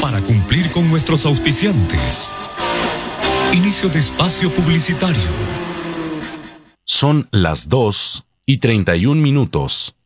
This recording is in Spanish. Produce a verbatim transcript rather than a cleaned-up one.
para cumplir con nuestros auspiciantes. Inicio de espacio publicitario. Son las dos y treinta y un minutos.